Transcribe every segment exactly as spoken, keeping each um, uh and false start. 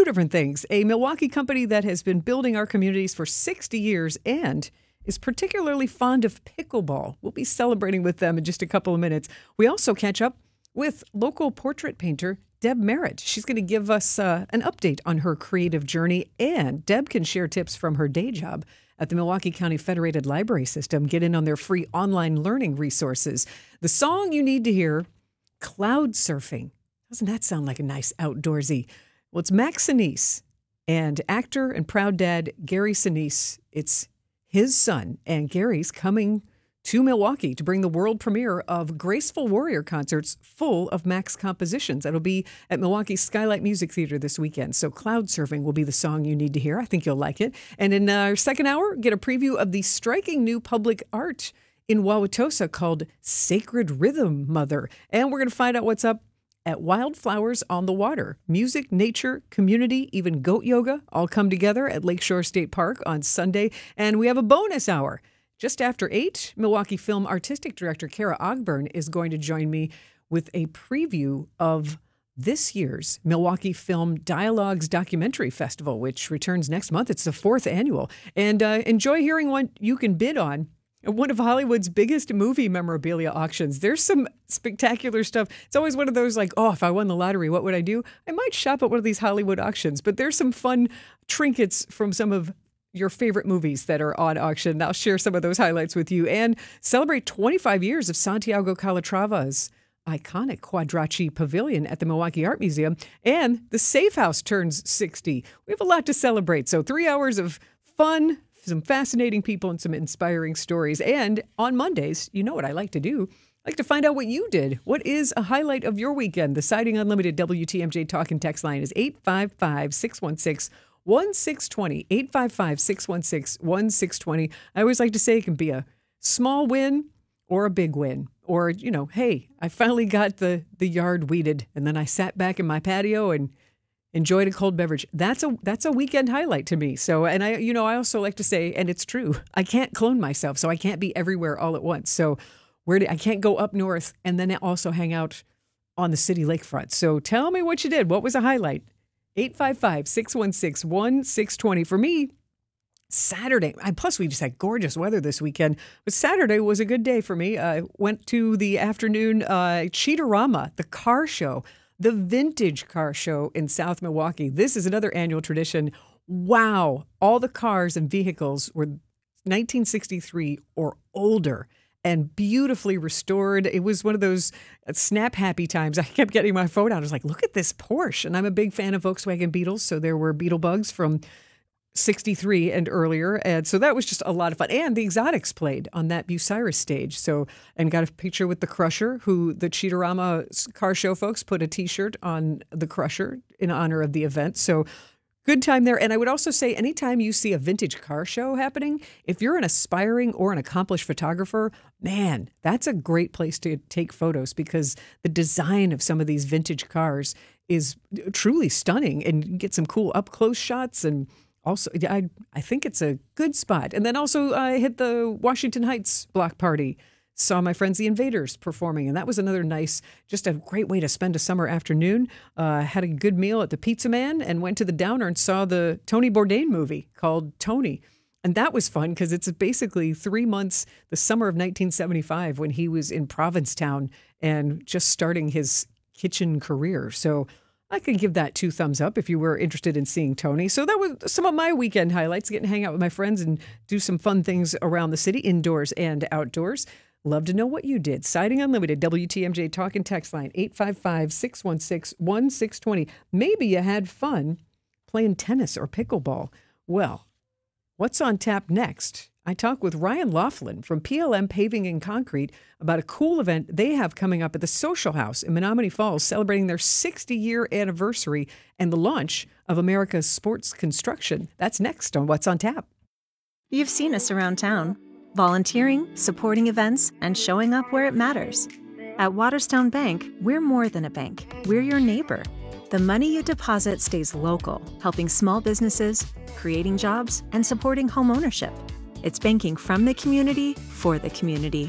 different things. A Milwaukee company that has been building our communities for sixty years and is particularly fond of pickleball. We'll be celebrating with them in just a couple of minutes. We also catch up with local portrait painter Deb Merritt. She's going to give us uh, an update on her creative journey, and Deb can share tips from her day job at the Milwaukee County Federated Library System. Get in on their free online learning resources. The song you need to hear, Cloud Surfing. Doesn't that sound like a nice outdoorsy? Well, it's Max Sinise and actor and proud dad Gary Sinise. It's his son, and Gary's coming to Milwaukee to bring the world premiere of Graceful Warrior concerts full of Max compositions. That'll be at Milwaukee's Skylight Music Theater this weekend. So Cloud Surfing will be the song you need to hear. I think you'll like it. And in our second hour, get a preview of the striking new public art in Wauwatosa called Sacred Rhythm Mother. And we're going to find out what's up at Wildflowers on the Water. Music, nature, community, even goat yoga all come together at Lakeshore State Park on Sunday. And we have a bonus hour. Just after eight, Milwaukee Film Artistic Director Kara Ogburn is going to join me with a preview of this year's Milwaukee Film Dialogues Documentary Festival, which returns next month. It's the fourth annual. And uh, enjoy hearing what you can bid on at one of Hollywood's biggest movie memorabilia auctions. There's some spectacular stuff. It's always one of those like, oh, if I won the lottery, what would I do? I might shop at one of these Hollywood auctions. But there's some fun trinkets from some of your favorite movies that are on auction. I'll share some of those highlights with you and celebrate twenty-five years of Santiago Calatrava's iconic Quadracci Pavilion at the Milwaukee Art Museum. And the Safe House turns sixty. We have a lot to celebrate. So three hours of fun, some fascinating people, and some inspiring stories. And on Mondays, you know what I like to do. I like to find out what you did. What is a highlight of your weekend? The Siding Unlimited W T M J Talk and Text line is eight five five, six one six, one six two zero, eight five five, six one six, one six two zero. I always like to say it can be a small win or a big win. Or, you know, hey, I finally got the, the yard weeded, and then I sat back in my patio and enjoyed a cold beverage. That's a that's a weekend highlight to me. So, and I, you know, I also like to say, and it's true, I can't clone myself, so I can't be everywhere all at once. So where do, I can't go up north and then also hang out on the city lakefront. So tell me what you did. What was a highlight? eight five five, six one six, one six two zero. For me, Saturday, I, plus we just had gorgeous weather this weekend, but Saturday was a good day for me. I went to the afternoon uh, Cheaterama, the car show, the vintage car show in South Milwaukee. This is another annual tradition. Wow. All the cars and vehicles were nineteen sixty-three or older and beautifully restored. It was one of those snap happy times. I kept getting my phone out. I was like, look at this Porsche. And I'm a big fan of Volkswagen Beetles. So there were Beetle Bugs from sixty-three and earlier. And so that was just a lot of fun. And the Exotics played on that Bucyrus stage. So, and got a picture with the Crusher, who the Cheaterama car show folks put a T-shirt on the Crusher in honor of the event. So good time there. And I would also say anytime you see a vintage car show happening, if you're an aspiring or an accomplished photographer, man, that's a great place to take photos because the design of some of these vintage cars is truly stunning and you get some cool up-close shots. And also, I I think it's a good spot. And then also I hit the Washington Heights block party. Saw my friends the Invaders performing, and that was another nice, just a great way to spend a summer afternoon. Uh, had a good meal at the Pizza Man and went to the Downer and saw the Tony Bourdain movie called Tony. And that was fun because it's basically three months, the summer of nineteen seventy-five, when he was in Provincetown and just starting his kitchen career. So I could give that two thumbs up if you were interested in seeing Tony. So that was some of my weekend highlights, getting to hang out with my friends and do some fun things around the city, indoors and outdoors. Love to know what you did. Siding Unlimited, W T M J Talk and Text line, eight five five, six one six, one six two zero. Maybe you had fun playing tennis or pickleball. Well, what's on tap next? I talk with Ryan Laughlin from P L M Paving and Concrete about a cool event they have coming up at the Social House in Menominee Falls, celebrating their sixty-year anniversary and the launch of America's sports construction. That's next on What's on Tap. You've seen us around town, volunteering, supporting events, and showing up where it matters. At Waterstone Bank, we're more than a bank. We're your neighbor. The money you deposit stays local, helping small businesses, creating jobs, and supporting home ownership. It's banking from the community for the community.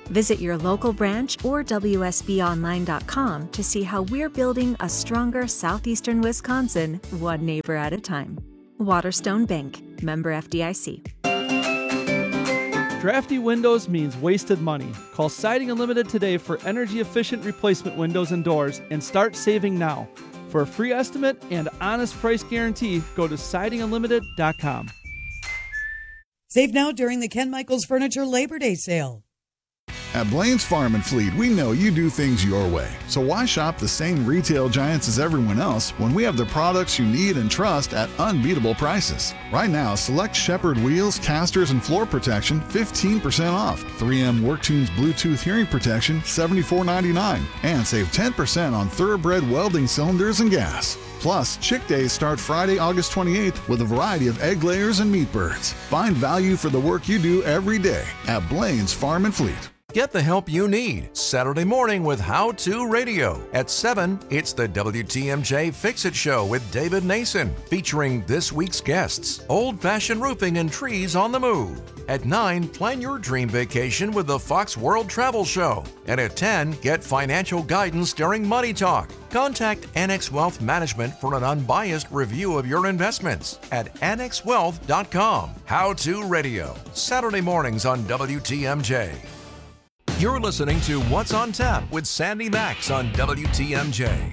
Visit your local branch or W S B online dot com to see how we're building a stronger southeastern Wisconsin, one neighbor at a time. Waterstone Bank, member F D I C. Drafty windows means wasted money. Call Siding Unlimited today for energy-efficient replacement windows and doors and start saving now. For a free estimate and honest price guarantee, go to siding unlimited dot com. Save now during the Ken Michaels Furniture Labor Day sale. At Blaine's Farm and Fleet, we know you do things your way. So why shop the same retail giants as everyone else when we have the products you need and trust at unbeatable prices? Right now, select Shepherd wheels, casters, and floor protection fifteen percent off. three M WorkTunes Bluetooth hearing protection seventy-four ninety-nine. And save ten percent on Thoroughbred welding cylinders and gas. Plus, Chick Days start Friday, August twenty-eighth with a variety of egg layers and meat birds. Find value for the work you do every day at Blaine's Farm and Fleet. Get the help you need Saturday morning with How To Radio. At seven, it's the W T M J Fix-It Show with David Nason, featuring this week's guests, Old Fashioned Roofing and Trees on the Move. At nine, plan your dream vacation with the Fox World Travel Show. And at ten, get financial guidance during Money Talk. Contact Annex Wealth Management for an unbiased review of your investments at annex wealth dot com. How To Radio, Saturday mornings on W T M J. You're listening to What's on Tap with Sandy Max on W T M J.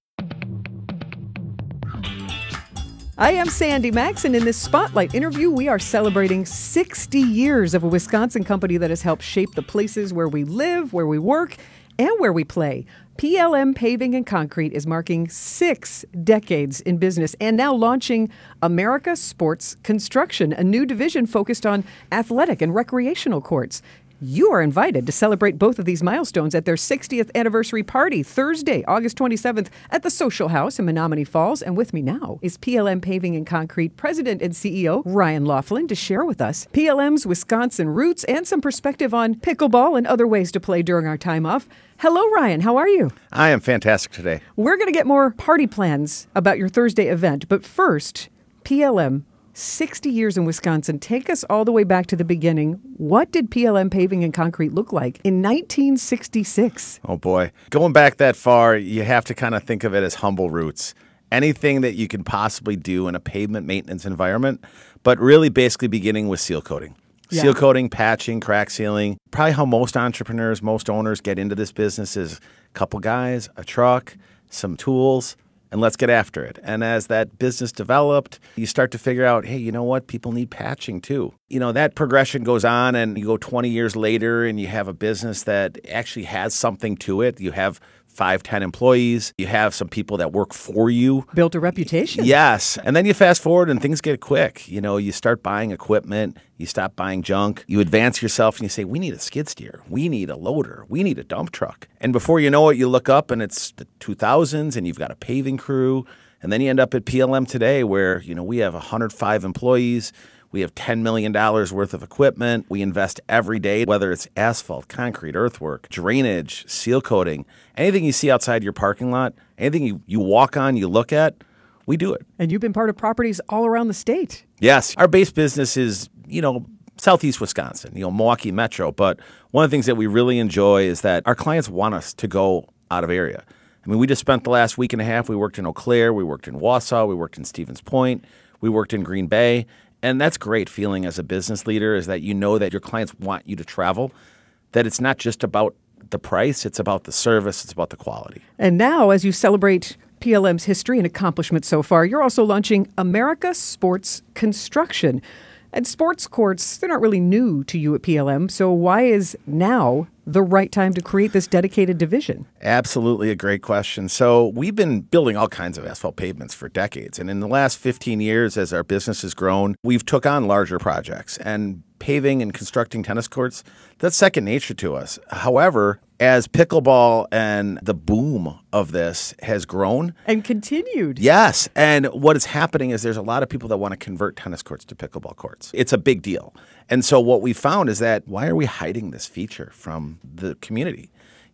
I am Sandy Max, and in this Spotlight interview, we are celebrating sixty years of a Wisconsin company that has helped shape the places where we live, where we work, and where we play. P L M Paving and Concrete is marking six decades in business and now launching America Sports Construction, a new division focused on athletic and recreational courts. You are invited to celebrate both of these milestones at their sixtieth anniversary party Thursday, August twenty-seventh at the Social House in Menominee Falls. And with me now is P L M Paving and Concrete President and C E O Ryan Laughlin to share with us P L M's Wisconsin roots and some perspective on pickleball and other ways to play during our time off. Hello, Ryan. How are you? I am fantastic today. We're going to get more party plans about your Thursday event. But first, P L M, sixty years in Wisconsin. Take us all the way back to the beginning. What did P L M Paving and Concrete look like in nineteen sixty-six? Oh, boy. Going back that far, you have to kind of think of it as humble roots. Anything that you can possibly do in a pavement maintenance environment, but really basically beginning with seal coating. Yeah. Seal coating, patching, crack sealing. Probably how most entrepreneurs, most owners get into this business is a couple guys, a truck, some tools, and let's get after it. And as that business developed, you start to figure out, hey, you know what? People need patching too. You know, that progression goes on, and you go twenty years later and you have a business that actually has something to it. You have five, ten employees. You have some people that work for you. Built a reputation. Yes. And then you fast forward and things get quick. You know, you start buying equipment. You stop buying junk. You advance yourself and you say, we need a skid steer. We need a loader. We need a dump truck. And before you know it, you look up and it's the two thousands and you've got a paving crew. And then you end up at P L M today where, you know, we have one hundred five employees. We have ten million dollars worth of equipment. We invest every day, whether it's asphalt, concrete, earthwork, drainage, seal coating, anything you see outside your parking lot, anything you, you walk on, you look at, we do it. And you've been part of properties all around the state. Yes. Our base business is, you know, southeast Wisconsin, you know, Milwaukee Metro. But one of the things that we really enjoy is that our clients want us to go out of area. I mean, we just spent the last week and a half, we worked in Eau Claire, we worked in Wausau, we worked in Stevens Point, we worked in Green Bay. And that's great feeling as a business leader is that you know that your clients want you to travel, that it's not just about the price, it's about the service, it's about the quality. And now, as you celebrate P L M's history and accomplishments so far, you're also launching America Sports Construction. And sports courts, they're not really new to you at P L M, so why is now the right time to create this dedicated division? Absolutely a great question. So we've been building all kinds of asphalt pavements for decades. And in the last fifteen years, as our business has grown, we've took on larger projects. And paving and constructing tennis courts, that's second nature to us. However, as pickleball and the boom of this has grown. And continued. Yes. And what is happening is there's a lot of people that want to convert tennis courts to pickleball courts. It's a big deal. And so what we found is that why are we hiding this feature from the community?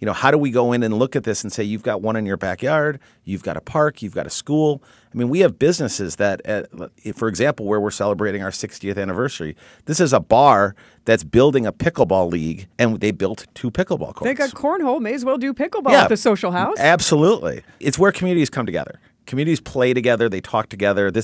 you know, how do we go in and look at this and say, you've got one in your backyard, you've got a park, you've got a school. I mean, we have businesses that, uh, for example, where we're celebrating our sixtieth anniversary, this is a bar that's building a pickleball league, and they built two pickleball courts. They got cornhole. May as well do pickleball Yeah, at the social house. Absolutely. It's where communities come together. Communities play together. They talk together. This